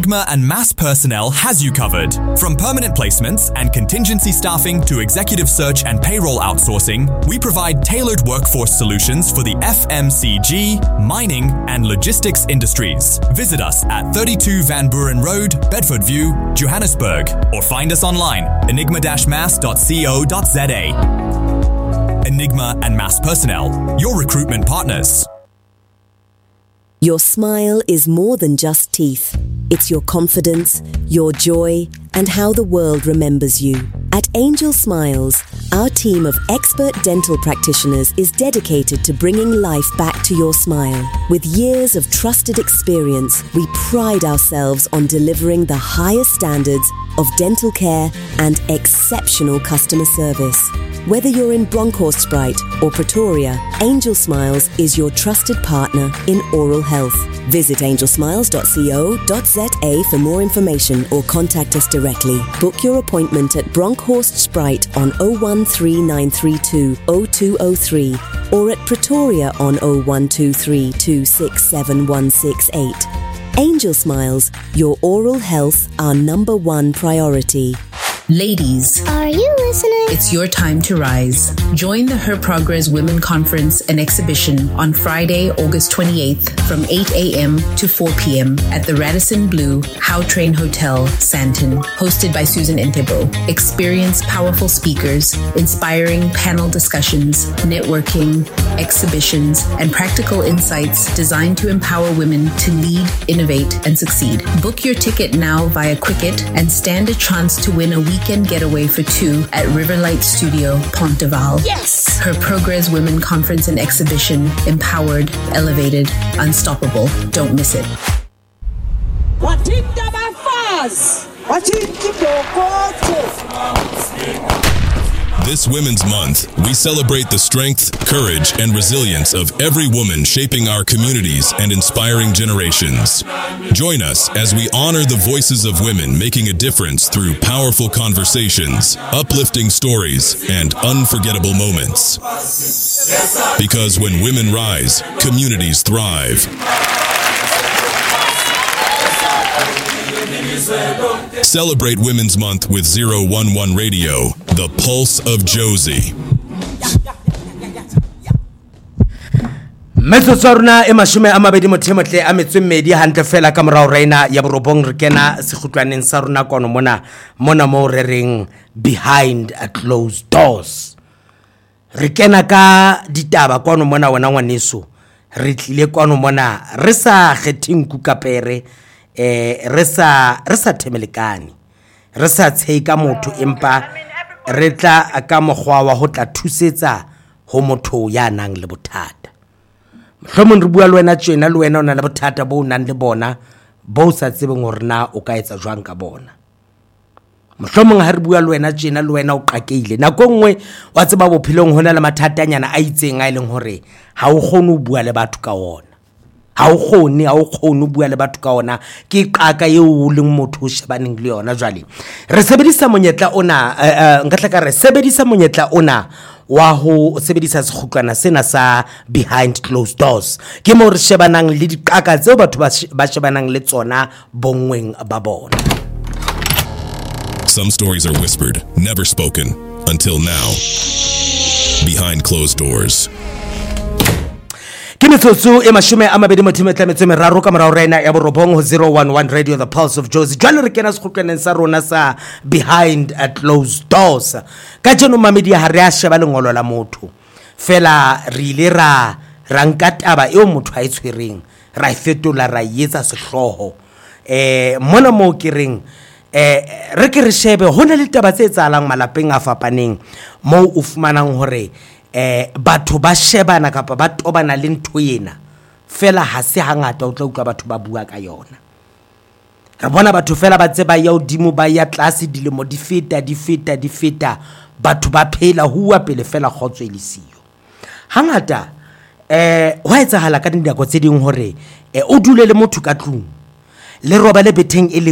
Enigma and Mass Personnel has you covered. From permanent placements and contingency staffing to executive search and payroll outsourcing, we provide tailored workforce solutions for the FMCG, mining, and logistics industries. Visit us at 32 Van Buren Road, Bedford View, Johannesburg, or find us online, enigma-mass.co.za. Enigma and Mass Personnel, your recruitment partners. Your smile is more than just teeth. It's your confidence, your joy, and how the world remembers you. At Angel Smiles, our team of expert dental practitioners is dedicated to bringing life back to your smile. With years of trusted experience, we pride ourselves on delivering the highest standards of dental care and exceptional customer service. Whether you're in Bronkhorstspruit or Pretoria, Angel Smiles is your trusted partner in oral health. Visit angelsmiles.co.za for more information or contact us directly. Book your appointment at Bronkhorstspruit on 013932 0203 or at Pretoria on 0123 267 168. Angel Smiles, your oral health, our number one priority. Ladies, are you listening? It's your time to rise. Join the Her Progress Women Conference and Exhibition on Friday, August 28th from 8 a.m. to 4 p.m. at the Radisson Blu Howtrain Hotel, Sandton, hosted by Susan Entebo. Experience powerful speakers, inspiring panel discussions, networking, exhibitions, and practical insights designed to empower women to lead, innovate, and succeed. Book your ticket now via Quicket and stand a chance to win a weekend getaway for two at Riverlight Studio, Ponteval. Yes! Her Progress Women Conference and Exhibition. Empowered, elevated, unstoppable. Don't miss it. This Women's Month, we celebrate the strength, courage, and resilience of every woman shaping our communities and inspiring generations. Join us as we honor the voices of women making a difference through powerful conversations, uplifting stories, and unforgettable moments. Because when women rise, communities thrive. Celebrate Women's Month with 011 Radio, the pulse of Josie. Metsotsorna e mashume a mabedi mothemotle a metswemmedi hantle fela ka morao reina ya borobong re kena segutlaneng sa rona kono mona mo re reng behind a closed doors. Re kena ka ditaba kono mona wena ngwaneso re tlile kono mona re sa kgething kukapere re sa themelekane re sa tsheka motho empa re tla ka mogwa wa ho tla thusetsa ho motho ya nang le bothata. Mohlomong re bua le wena tjena le wena o na le bothata bo nang le bona bo sa tsebeng hore na o ka etsa jwang ka bona. Mohlomong ha re bua le wena tjena le wena o qakeile nako nngwe wa tseba bophelong hona le mathata nyana a itseng a ileng hore ha o kgone ho bua le batho ka ona. Ha o kgone bua le batho ka ona ke qaka eo o leng motho o shebaneng le yona jwale re sebedisa monyetla ona nka ka re sebedisa monyetla ona wa ho sebedisa sekhutlwana sena sa behind closed doors ke mo re shebanang le diqaka tseo batho ba shebanang le tsona bongweng ba bona. Some stories are whispered, never spoken, until now. Behind closed doors. Kimitsotsu e mashume a mabedi mothemetla metsemeraro ka morao reina ya borobong ho 011 Radio, the pulse of Josie. Jwale re kena sekhutlwaneng sa rona sa behind a closed doors. Ka jeno mamedi ha re a sheba lengolo la motho fela re ile ra nka taba eo motho a itshwereng ra fetola ra yetsa sehloho mona mo ke reng re ke re shebe hona le taba tse tsalang malapeng a fapaneng mo o fumanang hore batho ba shebana kapa ba tobana le ntho ena fela ha se hangata o tla utlwa batho ba bua ka yona. Re bona batho fela ba tseba ya odimo ba ya tlase dilemo di feta batho ba phela huwa pele fela khotso elisiyo. Hangata ho etsahala ka dinako tse ding hore o dule le motho ka tlung le roba le betheng